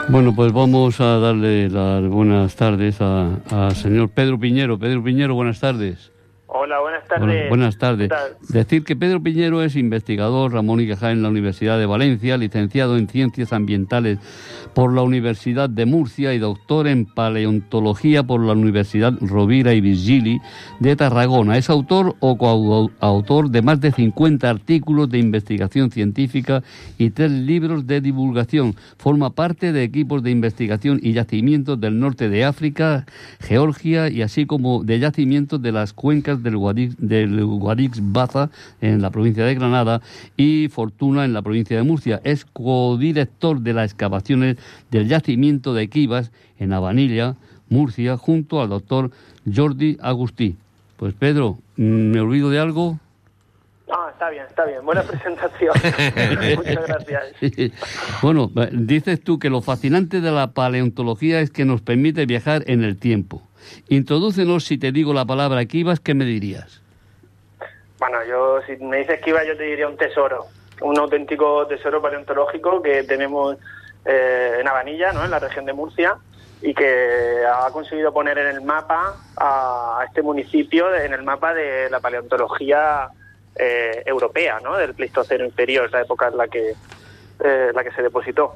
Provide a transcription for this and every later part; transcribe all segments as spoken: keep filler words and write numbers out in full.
Bueno, pues vamos a darle las buenas tardes al señor Pedro Piñero. Pedro Piñero, buenas tardes. Hola, buenas tardes. Bueno, buenas tardes. Decir que Pedro Piñero es investigador Ramón y Cajal en la Universidad de Valencia, licenciado en Ciencias Ambientales por la Universidad de Murcia y doctor en Paleontología por la Universidad Rovira y Virgili de Tarragona. Es autor o coautor de más de cincuenta artículos de investigación científica y tres libros de divulgación. Forma parte de equipos de investigación y yacimientos del norte de África, Georgia y así como de yacimientos de las cuencas del Guadix, del Guadix-Baza en la provincia de Granada y Fortuna en la provincia de Murcia. Es codirector de las excavaciones del yacimiento de Quivas en Abanilla, Murcia, junto al doctor Jordi Agustí. Pues Pedro, ¿me olvido de algo? No, está bien, está bien. Buena presentación. Muchas gracias. Bueno, dices tú que lo fascinante de la paleontología es que nos permite viajar en el tiempo. Introdúcenos, si te digo la palabra Quivas, ¿qué me dirías? Bueno, yo, si me dices Quivas, yo te diría un tesoro, un auténtico tesoro paleontológico que tenemos eh, en Abanilla, ¿no?, en la región de Murcia, y que ha conseguido poner en el mapa a, a este municipio, en el mapa de la paleontología eh, europea, ¿no?, del Pleistoceno inferior, la época en la que, eh, la que se depositó.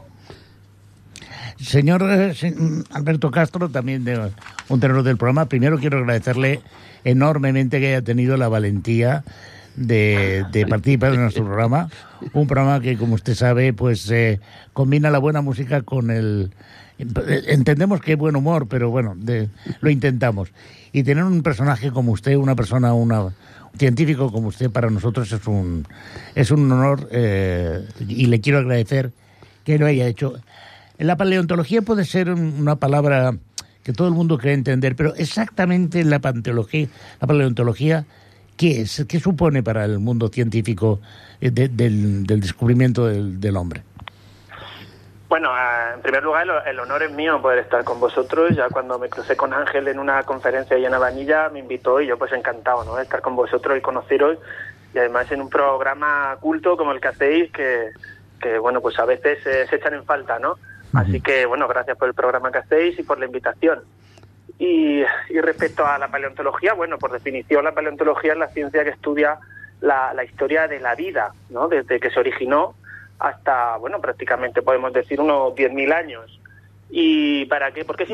Señor eh, Alberto Castro, también de un tenor del programa, primero quiero agradecerle enormemente que haya tenido la valentía de, de participar en nuestro programa, un programa que, como usted sabe, pues eh, combina la buena música con el... Entendemos que es buen humor, pero bueno, de, lo intentamos. Y tener un personaje como usted, una persona, una, un científico como usted, para nosotros es un, es un honor eh, y le quiero agradecer que lo haya hecho. La paleontología puede ser una palabra que todo el mundo cree entender, pero exactamente la paleontología, la paleontología, ¿qué es? ¿Qué supone para el mundo científico de, del, del descubrimiento del, del hombre? Bueno, en primer lugar, el honor es mío poder estar con vosotros. Ya cuando me crucé con Ángel en una conferencia ahí en Abanilla, me invitó y yo pues encantado, ¿no?, de estar con vosotros y conoceros, y además en un programa culto como el que hacéis, que, que bueno, pues a veces eh, se echan en falta, ¿no? Así que, bueno, gracias por el programa que hacéis y por la invitación. Y, y respecto a la paleontología, bueno, por definición, la paleontología es la ciencia que estudia la, la historia de la vida, ¿no?, desde que se originó hasta, bueno, prácticamente podemos decir unos diez mil años. ¿Y para qué? ¿Por qué